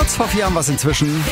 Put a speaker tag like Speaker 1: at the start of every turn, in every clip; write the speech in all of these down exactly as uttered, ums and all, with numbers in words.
Speaker 1: Kurz vor vier haben wir es inzwischen.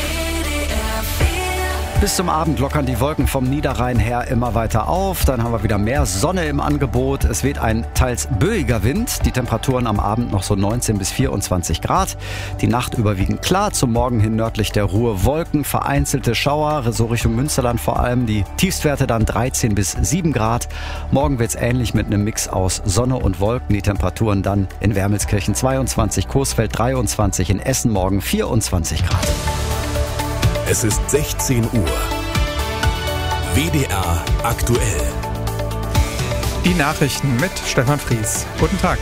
Speaker 1: Bis zum Abend lockern die Wolken vom Niederrhein her immer weiter auf. Dann haben wir wieder mehr Sonne im Angebot. Es weht ein teils böiger Wind. Die Temperaturen am Abend noch so neunzehn bis vierundzwanzig Grad. Die Nacht überwiegend klar. Zum Morgen hin nördlich der Ruhr Wolken. Vereinzelte Schauer, so Richtung Münsterland vor allem. Die Tiefstwerte dann dreizehn bis sieben Grad. Morgen wird es ähnlich mit einem Mix aus Sonne und Wolken. Die Temperaturen dann in Wermelskirchen zweiundzwanzig, Coesfeld dreiundzwanzig, in Essen morgen vierundzwanzig Grad.
Speaker 2: Es ist sechzehn Uhr. W D R aktuell.
Speaker 3: Die Nachrichten mit Stefan Fries. Guten Tag.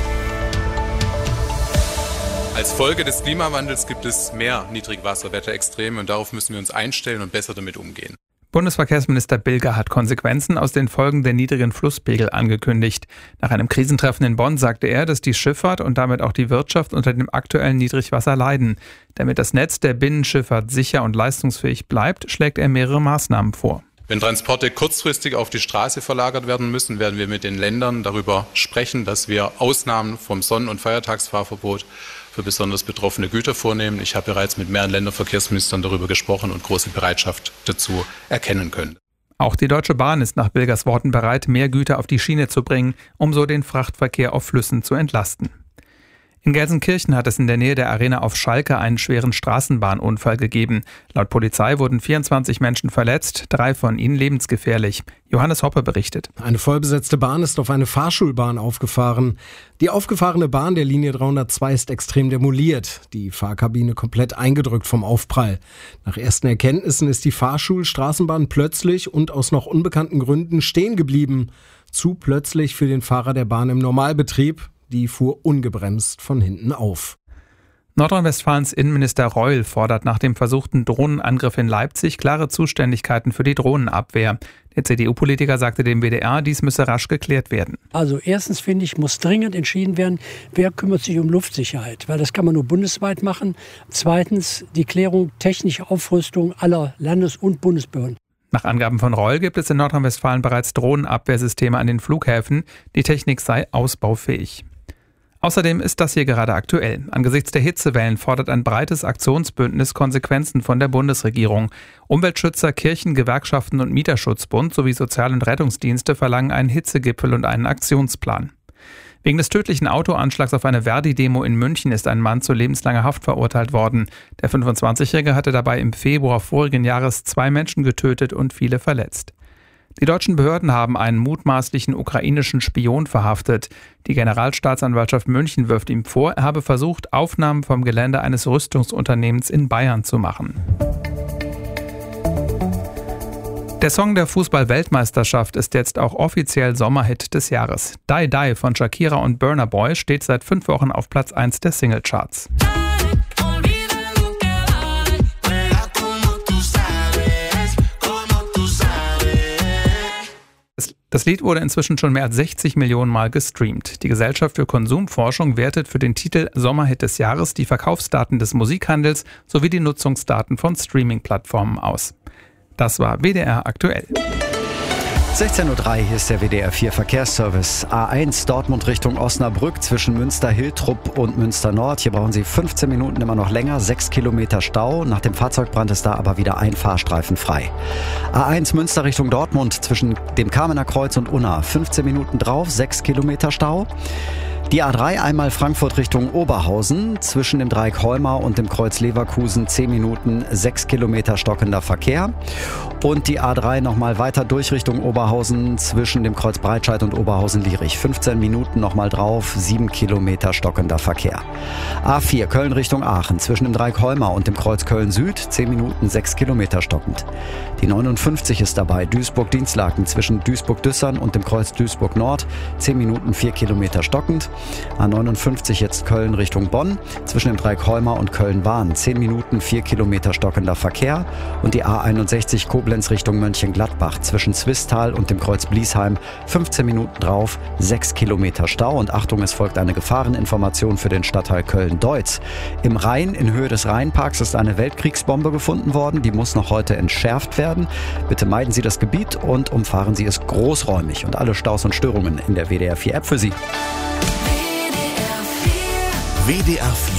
Speaker 4: Als Folge des Klimawandels gibt es mehr Niedrigwasserwetterextreme und darauf müssen wir uns einstellen und besser damit umgehen.
Speaker 3: Bundesverkehrsminister Bilger hat Konsequenzen aus den Folgen der niedrigen Flusspegel angekündigt. Nach einem Krisentreffen in Bonn sagte er, dass die Schifffahrt und damit auch die Wirtschaft unter dem aktuellen Niedrigwasser leiden. Damit das Netz der Binnenschifffahrt sicher und leistungsfähig bleibt, schlägt er mehrere Maßnahmen vor.
Speaker 4: Wenn Transporte kurzfristig auf die Straße verlagert werden müssen, werden wir mit den Ländern darüber sprechen, dass wir Ausnahmen vom Sonn- und Feiertagsfahrverbot für besonders betroffene Güter vornehmen. Ich habe bereits mit mehreren Länderverkehrsministern darüber gesprochen und große Bereitschaft dazu erkennen können.
Speaker 3: Auch die Deutsche Bahn ist nach Bilgers Worten bereit, mehr Güter auf die Schiene zu bringen, um so den Frachtverkehr auf Flüssen zu entlasten. In Gelsenkirchen hat es in der Nähe der Arena auf Schalke einen schweren Straßenbahnunfall gegeben. Laut Polizei wurden vierundzwanzig Menschen verletzt, drei von ihnen lebensgefährlich. Johannes Hoppe berichtet.
Speaker 5: Eine vollbesetzte Bahn ist auf eine Fahrschulbahn aufgefahren. Die aufgefahrene Bahn der Linie dreihundertzwei ist extrem demoliert, die Fahrkabine komplett eingedrückt vom Aufprall. Nach ersten Erkenntnissen ist die Fahrschulstraßenbahn plötzlich und aus noch unbekannten Gründen stehen geblieben. Zu plötzlich für den Fahrer der Bahn im Normalbetrieb. Die fuhr ungebremst von hinten auf.
Speaker 3: Nordrhein-Westfalens Innenminister Reul fordert nach dem versuchten Drohnenangriff in Leipzig klare Zuständigkeiten für die Drohnenabwehr. Der C D U-Politiker sagte dem W D R, dies müsse rasch geklärt werden.
Speaker 6: Also erstens finde ich, muss dringend entschieden werden, wer kümmert sich um Luftsicherheit, weil das kann man nur bundesweit machen. Zweitens die Klärung technischer Aufrüstung aller Landes- und Bundesbehörden.
Speaker 3: Nach Angaben von Reul gibt es in Nordrhein-Westfalen bereits Drohnenabwehrsysteme an den Flughäfen. Die Technik sei ausbaufähig. Außerdem ist das hier gerade aktuell. Angesichts der Hitzewellen fordert ein breites Aktionsbündnis Konsequenzen von der Bundesregierung. Umweltschützer, Kirchen, Gewerkschaften und Mieterschutzbund sowie Sozial- und Rettungsdienste verlangen einen Hitzegipfel und einen Aktionsplan. Wegen des tödlichen Autoanschlags auf eine Verdi-Demo in München ist ein Mann zu lebenslanger Haft verurteilt worden. Der fünfundzwanzigjährige hatte dabei im Februar vorigen Jahres zwei Menschen getötet und viele verletzt. Die deutschen Behörden haben einen mutmaßlichen ukrainischen Spion verhaftet. Die Generalstaatsanwaltschaft München wirft ihm vor, er habe versucht, Aufnahmen vom Gelände eines Rüstungsunternehmens in Bayern zu machen. Der Song der Fußball-Weltmeisterschaft ist jetzt auch offiziell Sommerhit des Jahres. Die Die von Shakira und Burna Boy steht seit fünf Wochen auf Platz eins der Singlecharts. Das Lied wurde inzwischen schon mehr als sechzig Millionen Mal gestreamt. Die Gesellschaft für Konsumforschung wertet für den Titel Sommerhit des Jahres die Verkaufsdaten des Musikhandels sowie die Nutzungsdaten von Streaming-Plattformen aus. Das war W D R aktuell.
Speaker 1: sechzehn Uhr drei, hier ist der W D R vier Verkehrsservice. A eins Dortmund Richtung Osnabrück zwischen Münster-Hiltrup und Münster-Nord. Hier brauchen Sie fünfzehn Minuten immer noch länger, sechs Kilometer Stau. Nach dem Fahrzeugbrand ist da aber wieder ein Fahrstreifen frei. A eins Münster Richtung Dortmund zwischen dem Kamener Kreuz und Unna. fünfzehn Minuten drauf, sechs Kilometer Stau. Die A drei einmal Frankfurt Richtung Oberhausen, zwischen dem Dreieck Heumar und dem Kreuz Leverkusen zehn Minuten, sechs Kilometer stockender Verkehr. Und die A drei nochmal weiter durch Richtung Oberhausen, zwischen dem Kreuz Breitscheid und Oberhausen-Lierich. fünfzehn Minuten nochmal drauf, sieben Kilometer stockender Verkehr. A vier Köln Richtung Aachen, zwischen dem Dreieck Heumar und dem Kreuz Köln Süd, zehn Minuten, sechs Kilometer stockend. Die neunundfünfzig ist dabei, Duisburg-Dienstlaken, zwischen Duisburg-Düssern und dem Kreuz Duisburg Nord, zehn Minuten, vier Kilometer stockend. A neunundfünfzig jetzt Köln Richtung Bonn, zwischen dem Dreieck Heumar und Köln-Wahn, zehn Minuten, vier Kilometer stockender Verkehr. Und die A einundsechzig Koblenz Richtung Mönchengladbach, zwischen Zwistal und dem Kreuz Bliesheim, fünfzehn Minuten drauf, sechs Kilometer Stau. Und Achtung, es folgt eine Gefahreninformation für den Stadtteil Köln-Deutz. Im Rhein, in Höhe des Rheinparks, ist eine Weltkriegsbombe gefunden worden. Die muss noch heute entschärft werden. Bitte meiden Sie das Gebiet und umfahren Sie es großräumig. Und alle Staus und Störungen in der W D R vier App für Sie.
Speaker 2: W D R vier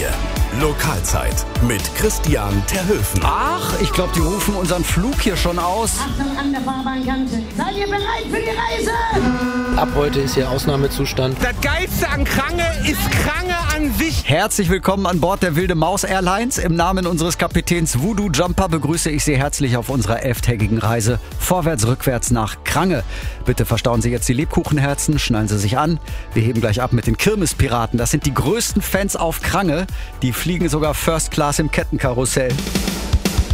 Speaker 2: Lokalzeit mit Christian Terhöfen.
Speaker 1: Ach, ich glaube, die rufen unseren Flug hier schon aus.
Speaker 7: Achtung an der Fahrbahnkante. Seid ihr bereit für die Reise?
Speaker 8: Ab heute ist hier Ausnahmezustand.
Speaker 9: Das Geilste an Krange ist Krange an sich.
Speaker 1: Herzlich willkommen an Bord der Wilde Maus Airlines. Im Namen unseres Kapitäns Voodoo Jumper begrüße ich Sie herzlich auf unserer elftägigen Reise vorwärts, rückwärts nach Krange. Bitte verstauen Sie jetzt die Lebkuchenherzen, schnallen Sie sich an. Wir heben gleich ab mit den Kirmespiraten. Das sind die größten Fans auf Krange. Die fliegen sogar First Class im Kettenkarussell.